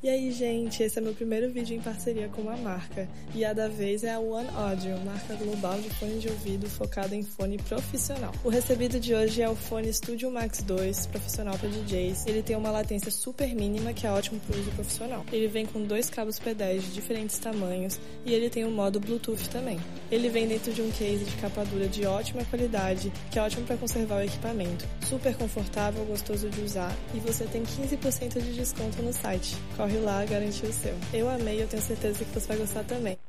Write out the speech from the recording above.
E aí, gente, esse é meu primeiro vídeo em parceria com uma marca. E a da vez é a One Audio, marca global de fone de ouvido focada em fone profissional. O recebido de hoje é o fone Studio Max 2, profissional para DJs. Ele tem uma latência super mínima, que é ótimo para uso profissional. Ele vem com 2 cabos P10 de diferentes tamanhos e ele tem um modo Bluetooth também. Ele vem dentro de um case de capa dura de ótima qualidade, que é ótimo para conservar o equipamento. Super confortável, gostoso de usar e você tem 15% de desconto no site. Corre lá garantir o seu. Eu amei, eu tenho certeza que você vai gostar também.